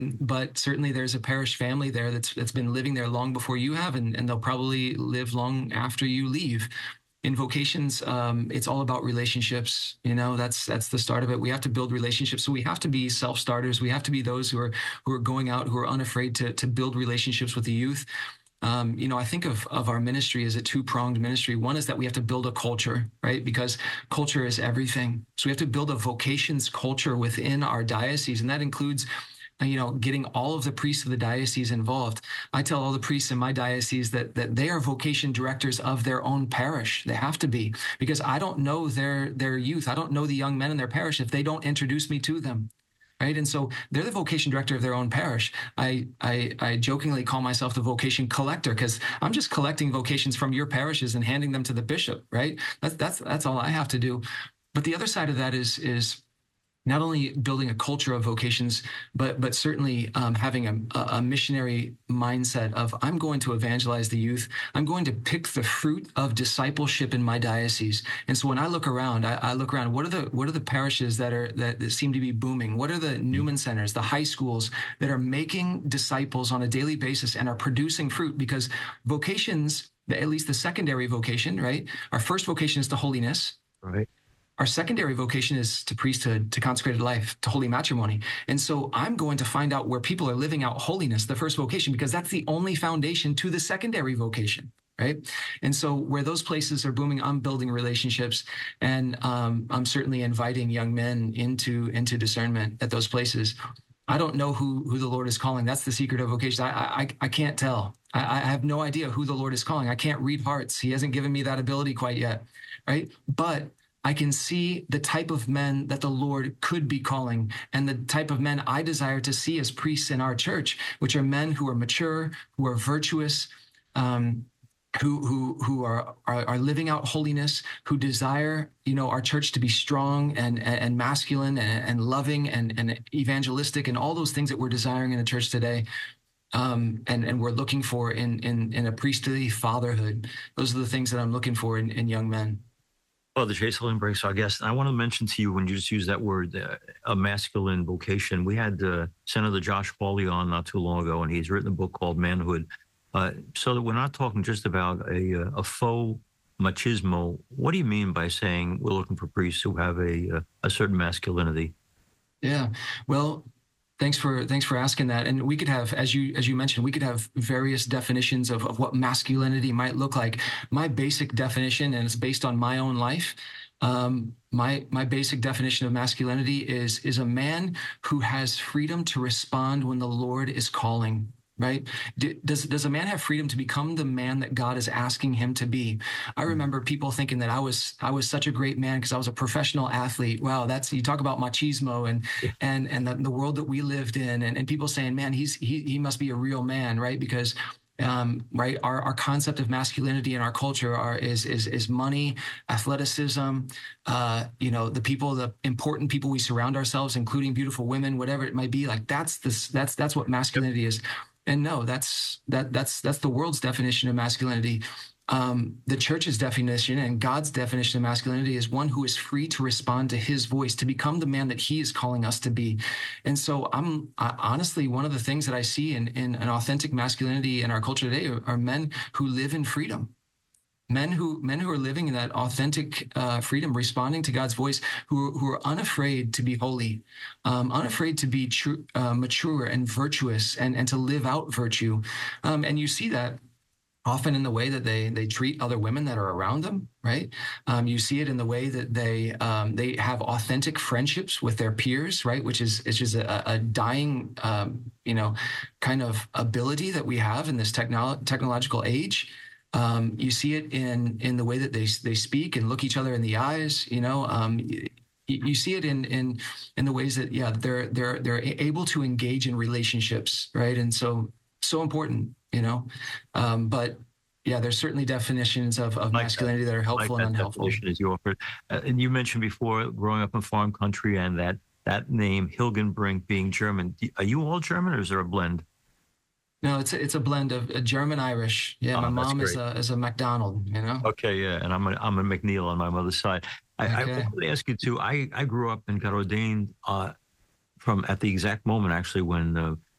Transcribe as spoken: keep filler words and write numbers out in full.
but certainly there's a parish family there that's that's been living there long before you have, and, and they'll probably live long after you leave. In vocations, um, it's all about relationships. You know, that's that's the start of it. We have to build relationships. So we have to be self-starters. We have to be those who are who are going out, who are unafraid to to build relationships with the youth. Um, you know, I think of of our ministry as a two-pronged ministry. One is that we have to build a culture, right? Because culture is everything. So we have to build a vocations culture within our diocese, and that includes, you know, getting all of the priests of the diocese involved. I tell all the priests in my diocese that that they are vocation directors of their own parish. They have to be, because I don't know their their youth. I don't know the young men in their parish if they don't introduce me to them. Right. And so they're the vocation director of their own parish. I I, I jokingly call myself the vocation collector, because I'm just collecting vocations from your parishes and handing them to the bishop. Right. That's that's that's all I have to do. But the other side of that is is not only building a culture of vocations, but but certainly um, having a, a missionary mindset of, I'm going to evangelize the youth. I'm going to pick the fruit of discipleship in my diocese. And so when I look around, I, I look around. What are the what are the parishes that are that, that seem to be booming? What are the Newman centers, the high schools that are making disciples on a daily basis and are producing fruit? Because vocations, at least the secondary vocation, right? Our first vocation is to holiness. Right. Our secondary vocation is to priesthood, to consecrated life, to holy matrimony. And so I'm going to find out where people are living out holiness, the first vocation, because that's the only foundation to the secondary vocation, right? And so where those places are booming, I'm building relationships, and um, I'm certainly inviting young men into, into discernment at those places. I don't know who, who the Lord is calling. That's the secret of vocation. I, I, I can't tell. I, I have no idea who the Lord is calling. I can't read hearts. He hasn't given me that ability quite yet, right? But I can see the type of men that the Lord could be calling, and the type of men I desire to see as priests in our church, which are men who are mature, who are virtuous, um, who who who are, are are living out holiness, who desire, you know, our church to be strong and and masculine and, and loving and and evangelistic and all those things that we're desiring in the church today. Um, and, and we're looking for in, in, in a priestly fatherhood. Those are the things that I'm looking for in, in young men. Father Chase Lindbergh, our guest. I want to mention to you, when you just used that word, uh, a masculine vocation, we had uh, Senator Josh Hawley on not too long ago, and he's written a book called Manhood. Uh, so that we're not talking just about a, a faux machismo. What do you mean by saying we're looking for priests who have a, a certain masculinity? Yeah, well, Thanks for thanks for asking that. And we could have, as you as you mentioned, we could have various definitions of, of what masculinity might look like. My basic definition, and it's based on my own life, um, my my basic definition of masculinity is is a man who has freedom to respond when the Lord is calling. Right? Does does a man have freedom to become the man that God is asking him to be? I remember people thinking that I was I was such a great man because I was a professional athlete. Wow, that's, you talk about machismo and Yeah. and and the, the world that we lived in, and, and people saying, man, he's he he must be a real man, right? Because um, right, our, our concept of masculinity in our culture are is is is money, athleticism, uh, you know, the people, the important people we surround ourselves, including beautiful women, whatever it might be. Like that's this that's that's what masculinity is. And no, that's that that's that's the world's definition of masculinity. Um, the church's definition and God's definition of masculinity is one who is free to respond to his voice, to become the man that he is calling us to be. And so I'm I, honestly, one of the things that I see in, in an authentic masculinity in our culture today are, are men who live in freedom. Men who men who are living in that authentic uh, freedom, responding to God's voice, who who are unafraid to be holy, um, unafraid to be true, uh, mature and virtuous, and and to live out virtue. Um, and you see that often in the way that they they treat other women that are around them, right? Um, you see it in the way that they um, they have authentic friendships with their peers, right? Which is which is a, a dying, um, you know, kind of ability that we have in this technolo- technological age. Um, you see it in in the way that they they speak and look each other in the eyes. You know, um, you, you see it in in in the ways that yeah they're they're they're able to engage in relationships, right? And so so important, you know. Um, but yeah, there's certainly definitions of, of Like masculinity that are that, like helpful that and unhelpful. definition as you offered. Uh, and you mentioned before growing up in farm country and that that name Hilgenbrink being German. Are you all German, or is there a blend? No, it's a, it's a blend of uh, German Irish. Yeah, my Oh, that's mom is great. a is a MacDonald, you know. Okay, yeah, and I'm a, I'm a McNeil on my mother's side. I, I Okay. wanted to ask you too. I, I grew up and got ordained uh, from at the exact moment actually when uh,